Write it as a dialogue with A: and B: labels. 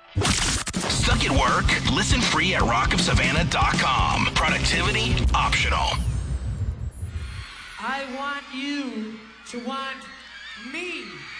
A: Stuck at work? Listen free at rockofsavannah.com. Productivity optional.
B: I want you to want me.